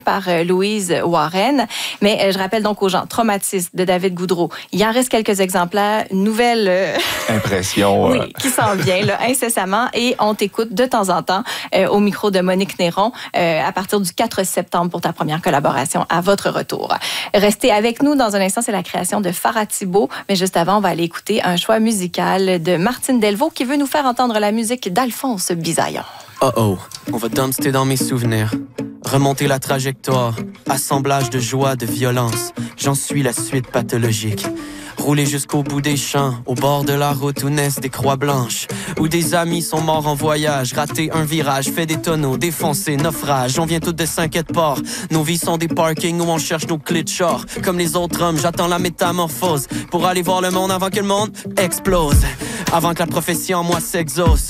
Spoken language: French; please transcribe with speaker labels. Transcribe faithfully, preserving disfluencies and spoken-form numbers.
Speaker 1: par euh, Louise Warren. Mais euh, je rappelle donc aux gens, Traumatisme de David Goudreau. Il en reste quelques exemplaires. Nouvelle euh...
Speaker 2: impression.
Speaker 1: oui,
Speaker 2: euh...
Speaker 1: qui s'en vient là, incessamment. Et on t'écoute de temps en temps euh, au micro de Monique Néron euh, à partir du quatre septembre pour ta première collaboration à votre retour. Restez avec nous. Dans un instant, c'est la création de Farah Thibault. Mais juste avant, on va aller écouter un choix musical de Martine Delvaux qui veut nous faire entendre la musique d'Alphonse Bisaillon.
Speaker 3: Oh oh, on va dumpster dans mes souvenirs. Remonter la trajectoire, assemblage de joie, de violence. J'en suis la suite pathologique. Rouler jusqu'au bout des champs, au bord de la route où naissent des croix blanches. Où des amis sont morts en voyage, raté un virage, fait des tonneaux, défoncé, naufrage. On vient tous de Saint-Quay-de-Port. Nos vies sont des parkings où on cherche nos clés de char. Comme les autres hommes, j'attends la métamorphose pour aller voir le monde avant que le monde explose. Avant que la prophétie en moi s'exauce.